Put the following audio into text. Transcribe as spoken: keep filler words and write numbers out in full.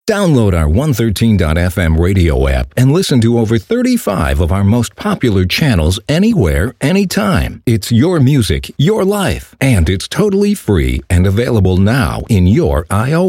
Download our one thirteen dot f m radio app and listen to over thirty-five of our most popular channels anywhere, anytime. It's your music, your life, and it's totally free and available now in your iOS